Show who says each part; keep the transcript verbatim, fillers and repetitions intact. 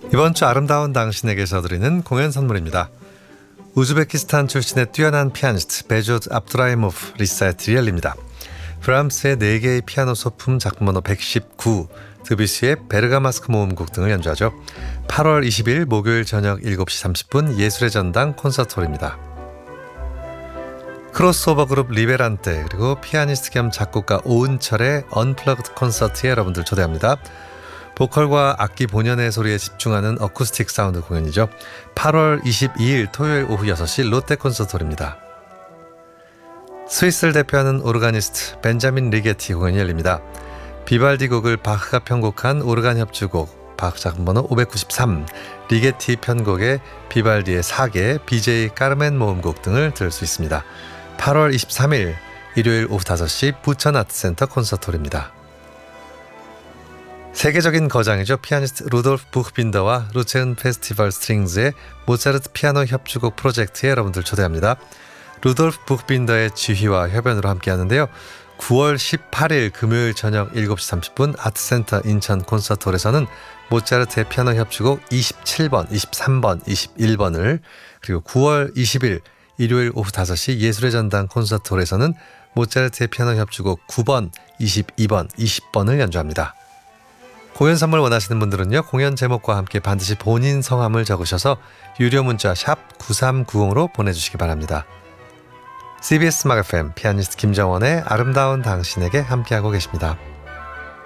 Speaker 1: 이번 주 아름다운 당신에게서 드리는 공연 선물입니다. 우즈베키스탄 출신의 뛰어난 피아니스트 베조드 압드라이모프 리사이틀이 열립니다. 브람스의 네 개의 피아노 소품 작품 번호 백십구, 드뷔시의 베르가마스크 모음곡 등을 연주하죠. 팔월 이십일 목요일 저녁 일곱 시 삼십 분 예술의 전당 콘서트홀입니다. 크로스오버 그룹 리베란테 그리고 피아니스트 겸 작곡가 오은철의 언플러그드 콘서트에 여러분들 초대합니다. 보컬과 악기 본연의 소리에 집중하는 어쿠스틱 사운드 공연이죠. 팔월 이십이일 토요일 오후 여섯 시 롯데 콘서트홀입니다. 스위스를 대표하는 오르가니스트 벤자민 리게티 공연이 열립니다. 비발디 곡을 바흐가 편곡한 오르간 협주곡 바흐 작품 번호 오백구십삼, 리게티 편곡의 비발디의 사계, 비제이 까르멘 모음곡 등을 들을 수 있습니다. 팔월 이십삼일 일요일 오후 다섯 시 부천 아트센터 콘서트홀입니다. 세계적인 거장이죠. 피아니스트 루돌프 부흐빈더와 루체은 페스티벌 스트링즈의 모차르트 피아노 협주곡 프로젝트에 여러분들 초대합니다. 루돌프 부흐빈더의 지휘와 협연으로 함께 하는데요. 구월 십팔일 금요일 저녁 일곱 시 삼십 분 아트센터 인천 콘서트홀에서는 모차르트의 피아노 협주곡 이십칠 번, 이십삼 번, 이십일 번을, 그리고 구월 이십일 일요일 오후 다섯 시 예술의 전당 콘서트홀에서는 모차르트의 피아노 협주곡 구 번, 이십이 번, 이십 번을 연주합니다. 공연 선물 원하시는 분들은요, 공연 제목과 함께 반드시 본인 성함을 적으셔서 유료 문자 샵 구삼구공으로 보내주시기 바랍니다. 씨비에스 음악 에프엠 피아니스트 김정원의 아름다운 당신에게 함께하고 계십니다.